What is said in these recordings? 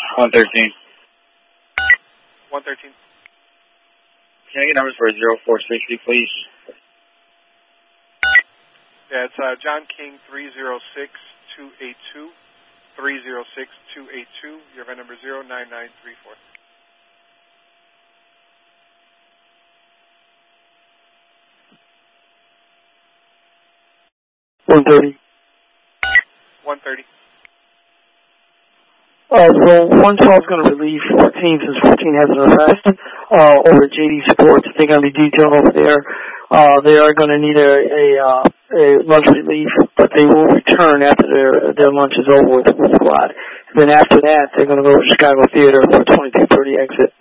113. 113. Can I get numbers for 0460, please? Yeah, it's John King 306282. 306282. Your event number 09934. 130. 130. So 112 is going to relieve 14 since 14 has an arrest over at JD Sports. They're going to be detailed over there. They are going to need a lunch relief, but they will return after their lunch is over with the squad. And then after that, they're going to go to Chicago Theater for a 22:30 exit.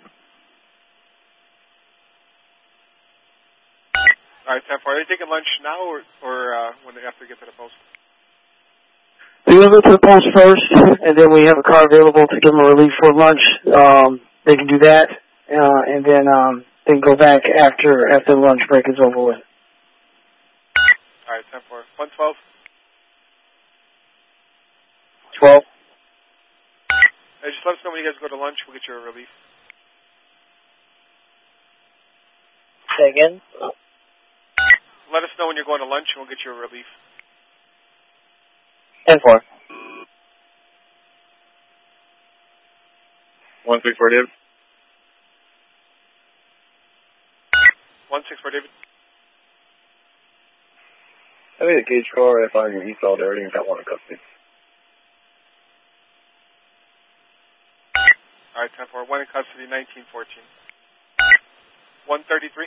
All right, 10-4. Are they taking lunch now or when they have to get to the post? We're going to go to the post first, and then we have a car available to give them a relief for lunch. They can do that, and then go back after the lunch break is over with. All right, 10-4. 112. 12. Hey, just let us know when you guys go to lunch. We'll get you a relief. Say again? Let us know when you're going to lunch, and we'll get you a relief. 10-4. 164, David. 164, David. I need a cage car if I'm in East Solidarity and got one in custody. All right, 10-4. One in custody, 1914. 133.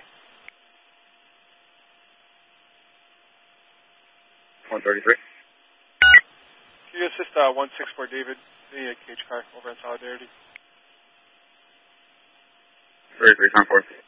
133. Can you assist 164, David? They need a cage car over in Solidarity. 33, 10-4.